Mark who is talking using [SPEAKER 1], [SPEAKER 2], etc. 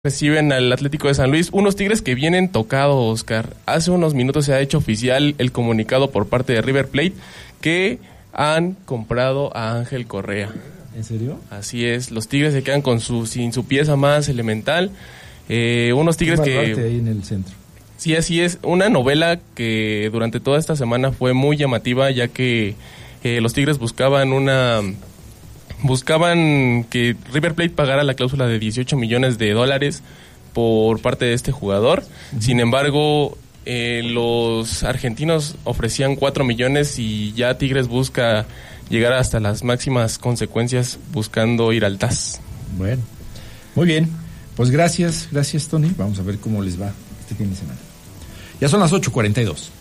[SPEAKER 1] reciben al Atlético de San Luis, unos Tigres que vienen tocados, Oscar. Hace unos minutos se ha hecho oficial el comunicado por parte de River Plate que han comprado a Ángel Correa.
[SPEAKER 2] ¿En serio?
[SPEAKER 1] Así es, los Tigres se quedan sin su pieza más elemental. Unos Tigres que...
[SPEAKER 2] ahí en el centro.
[SPEAKER 1] Sí, así es. Una novela que durante toda esta semana fue muy llamativa, ya que los Tigres buscaban que River Plate pagara la cláusula de $18 millones por parte de este jugador. Uh-huh. Sin embargo, los argentinos ofrecían 4 millones y ya Tigres busca llegar hasta las máximas consecuencias buscando ir al TAS.
[SPEAKER 2] Bueno, muy bien. Pues gracias Tony. Vamos a ver cómo les va este fin de semana. Ya son las 8:42.